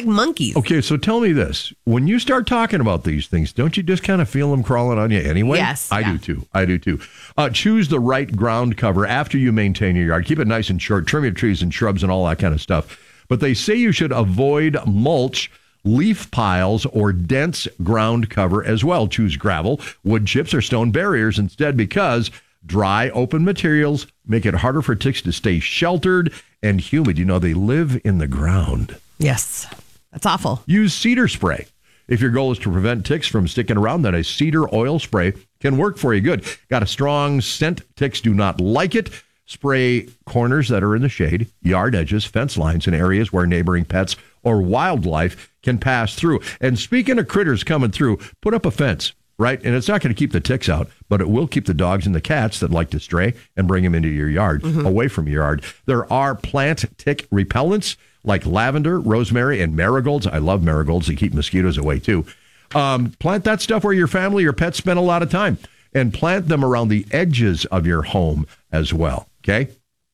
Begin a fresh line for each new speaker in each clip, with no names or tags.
like monkeys.
Okay, so tell me this. When you start talking about these things, don't you just kind of feel them crawling on you anyway?
Yes.
I do too. Choose the right ground cover after you maintain your yard. Keep it nice and short. Trim your trees and shrubs and all that kind of stuff. But they say you should avoid mulch, leaf piles, or dense ground cover as well. Choose gravel, wood chips, or stone barriers instead, because dry, open materials make it harder for ticks to stay sheltered and humid. You know, they live in the ground.
Yes. That's awful.
Use cedar spray. If your goal is to prevent ticks from sticking around, then a cedar oil spray can work for you good. Got a strong scent. Ticks do not like it. Spray corners that are in the shade, yard edges, fence lines, and areas where neighboring pets or wildlife can pass through. And speaking of critters coming through, put up a fence, right? And it's not going to keep the ticks out, but it will keep the dogs and the cats that like to stray and bring them into your yard, away from your yard. There are plant tick repellents like lavender, rosemary, and marigolds. I love marigolds. They keep mosquitoes away, too. Plant that stuff where your family or pets spend a lot of time, and plant them around the edges of your home as well. Okay?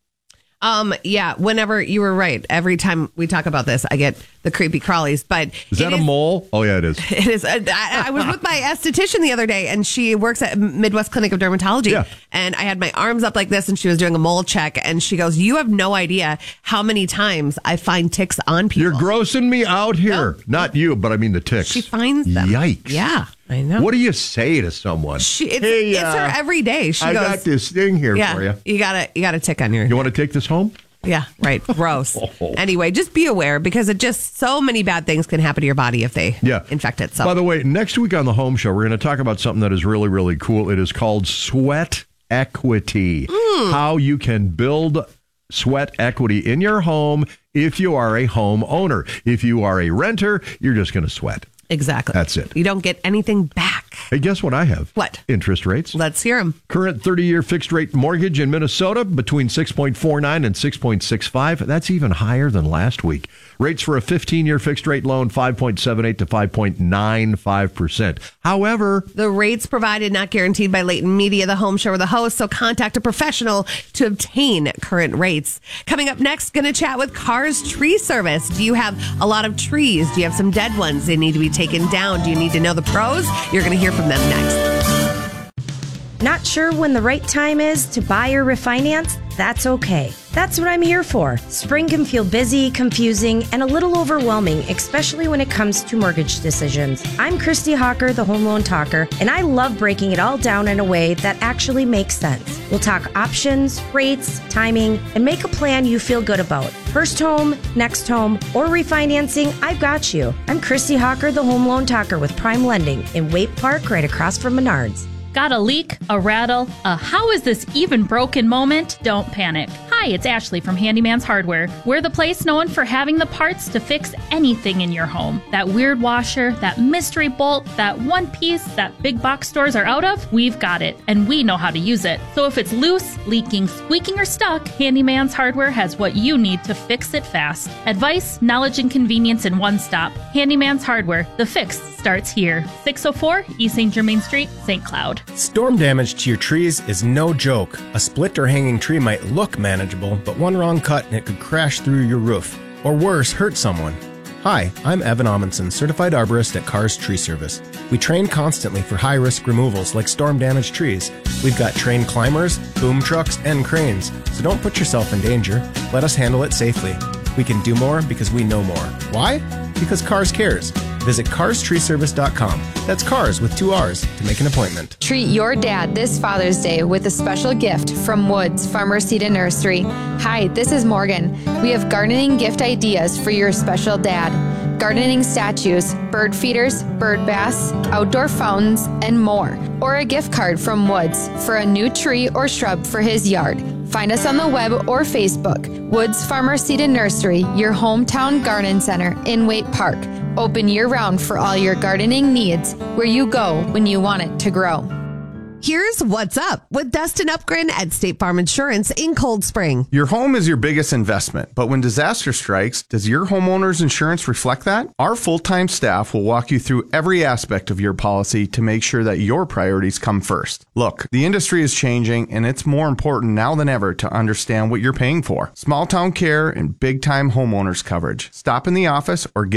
Yeah, whenever you were right. Every time we talk about this, I get the creepy crawlies. But
is that a mole? Oh, yeah, it is.
It is. I was with my esthetician the other day, and she works at Midwest Clinic of Dermatology. Yeah. And I had my arms up like this, and she was doing a mole check. And she goes, "You have no idea how many times I find ticks on people."
You're grossing me out here. No. Not you, but I mean the ticks.
She finds them.
Yikes.
Yeah, I know.
What do you say to someone?
It's her every day. She
goes, I got this thing here for you.
You got a tick on your...
You want to take this home?
Yeah, right. Gross. Anyway, just be aware, because it just so many bad things can happen to your body if they infect it. So.
By the way, next week on the Home Show, we're going to talk about something that is really, really cool. It is called sweat equity. How you can build sweat equity in your home if you are a homeowner. If you are a renter, you're just going to sweat.
Exactly.
That's it.
You don't get anything back.
Hey, guess what I have?
What?
Interest rates.
Let's hear them.
Current 30-year fixed rate mortgage in Minnesota between 6.49 and 6.65. That's even higher than last week. Rates for a 15-year fixed rate loan, 5.78 to 5.95%. However,
the rates provided not guaranteed by Leighton Media, the Home Show, or the host, so contact a professional to obtain current rates. Coming up next, going to chat with Cars Tree Service. Do you have a lot of trees? Do you have some dead ones they need to be taken down? Do you need to know the pros? You're going to hear from them next.
Not sure when the right time is to buy or refinance? That's okay. That's what I'm here for. Spring can feel busy, confusing, and a little overwhelming, especially when it comes to mortgage decisions. I'm Christy Hawker, the Home Loan Talker, and I love breaking it all down in a way that actually makes sense. We'll talk options, rates, timing, and make a plan you feel good about. First home, next home, or refinancing, I've got you. I'm Christy Hawker, the Home Loan Talker with Prime Lending in Waite Park, right across from Menards.
Got a leak, a rattle, a how is this even broken moment? Don't panic. Hi, it's Ashley from Handyman's Hardware. We're the place known for having the parts to fix anything in your home. That weird washer, that mystery bolt, that one piece that big box stores are out of, we've got it, and we know how to use it. So if it's loose, leaking, squeaking, or stuck, Handyman's Hardware has what you need to fix it fast. Advice, knowledge, and convenience in one stop. Handyman's Hardware. The fix starts here. 604 East St. Germain Street, St. Cloud.
Storm damage to your trees is no joke. A split or hanging tree might look manageable, but one wrong cut and it could crash through your roof. Or worse, hurt someone. Hi, I'm Evan Amundsen, certified arborist at Cars Tree Service. We train constantly for high-risk removals like storm-damaged trees. We've got trained climbers, boom trucks, and cranes, so don't put yourself in danger. Let us handle it safely. We can do more because we know more. Why? Because Cars cares. Visit carstreeservice.com. That's cars with 2 R's to make an appointment.
Treat your dad this Father's Day with a special gift from Woods Farmer Seed and Nursery. Hi, this is Morgan. We have gardening gift ideas for your special dad. Gardening statues, bird feeders, bird baths, outdoor fountains, and more. Or a gift card from Woods for a new tree or shrub for his yard. Find us on the web or Facebook. Woods Farmer Seed and Nursery, your hometown garden center in Waite Park. Open year-round for all your gardening needs, where you go when you want it to grow.
Here's What's Up with Dustin Upgren at State Farm Insurance in Cold Spring.
Your home is your biggest investment, but when disaster strikes, does your homeowner's insurance reflect that? Our full-time staff will walk you through every aspect of your policy to make sure that your priorities come first. Look, the industry is changing, and it's more important now than ever to understand what you're paying for. Small town care and big-time homeowners coverage. Stop in the office or get